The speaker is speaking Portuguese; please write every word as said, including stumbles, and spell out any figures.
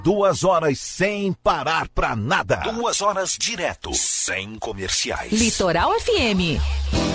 Duas horas sem parar pra nada. Duas horas direto, sem comerciais. Litoral F M.